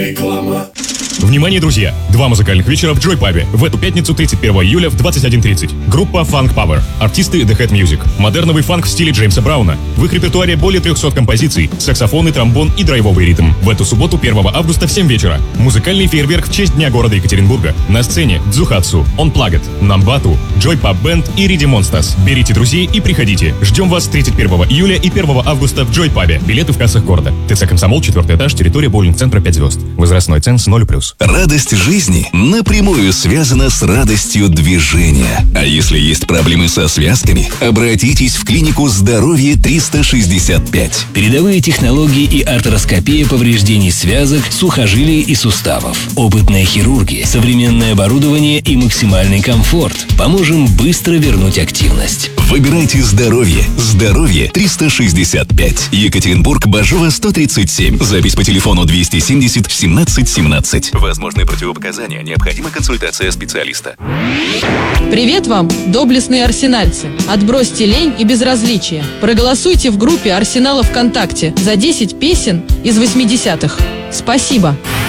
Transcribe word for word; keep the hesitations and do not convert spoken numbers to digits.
Реклама. Внимание, друзья! Два музыкальных вечера в Joy Pub в эту пятницу, тридцать первого июля в двадцать один тридцать. Группа Funk Power. Артисты The Head Music. Модерновый фанк в стиле Джеймса Брауна. В их репертуаре более трехсот композиций, саксофоны, тромбон и драйвовый ритм. В эту субботу, первого августа в семь вечера. Музыкальный фейерверк в честь Дня города Екатеринбурга. На сцене Дзухатсу, Unplugged, Намбату, Joy Pub Band и Риди Монстас. Берите друзей и приходите. Ждем вас тридцать первого июля и первого августа в Joy Pub. Билеты в кассах города. ТЦ «Комсомол», четвертый этаж, территория боулинг-центра пять звезд. Возрастной ценз ноль плюс. Радость жизни напрямую связана с радостью движения. А если есть проблемы со связками, обратитесь в клинику «Здоровье триста шестьдесят пять». Передовые технологии и артроскопия повреждений связок, сухожилий и суставов. Опытные хирурги, современное оборудование и максимальный комфорт. Поможем быстро вернуть активность. Выбирайте здоровье. Здоровье триста шестьдесят пять. Екатеринбург, Бажова, сто тридцать семь. Запись по телефону двести семьдесят семнадцать семнадцать. Возможны противопоказания. Необходима консультация специалиста. Привет вам, доблестные арсенальцы! Отбросьте лень и безразличие. Проголосуйте в группе Арсенала ВКонтакте за десять песен из восьмидесятых. Спасибо!